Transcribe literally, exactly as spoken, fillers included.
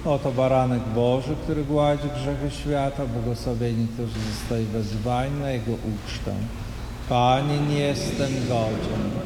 Oto baranek Boży, który gładzi grzechy świata, błogosławieni, którzy zostali wezwani na Jego ucztę. Panie, nie jestem godzien,